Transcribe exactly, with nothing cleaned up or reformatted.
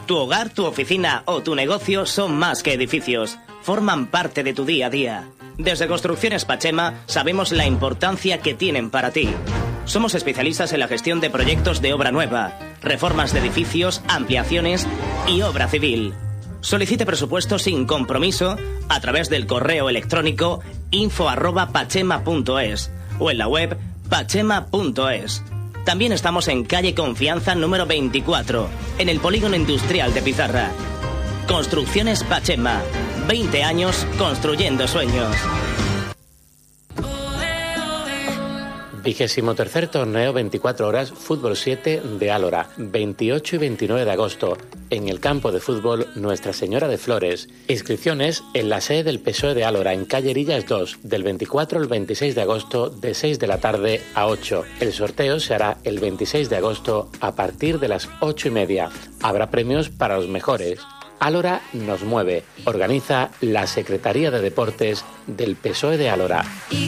Tu hogar, tu oficina o tu negocio son más que edificios. Forman parte de tu día a día. Desde Construcciones Pachema sabemos la importancia que tienen para ti. Somos especialistas en la gestión de proyectos de obra nueva, reformas de edificios, ampliaciones y obra civil. Solicite presupuesto sin compromiso a través del correo electrónico info arroba pachema punto es o en la web pachema punto es. También estamos en calle Confianza número veinticuatro, en el Polígono Industrial de Pizarra. Construcciones Pachema, veinte años construyendo sueños. Vigésimo tercer torneo veinticuatro horas Fútbol siete de Álora, veintiocho y veintinueve de agosto, en el campo de fútbol Nuestra Señora de Flores. Inscripciones en la sede del P S O E de Álora, en calle Erillas dos, del veinticuatro al veintiséis de agosto, de seis de la tarde a ocho. El sorteo se hará el veintiséis de agosto a partir de las ocho y media. Habrá premios para los mejores. Álora nos mueve. Organiza la Secretaría de Deportes del P S O E de Álora.